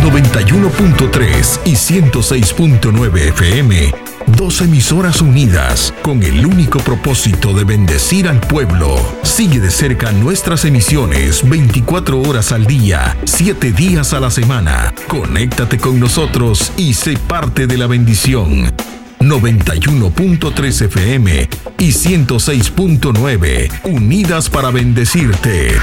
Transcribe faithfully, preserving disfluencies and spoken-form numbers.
noventa y uno punto tres y ciento seis punto nueve F M, dos emisoras unidas con el único propósito de bendecir al pueblo. Sigue de cerca nuestras emisiones veinticuatro horas al día, siete días a la semana. Conéctate con nosotros y sé parte de la bendición. noventa y uno punto tres F M y ciento seis punto nueve, unidas para bendecirte.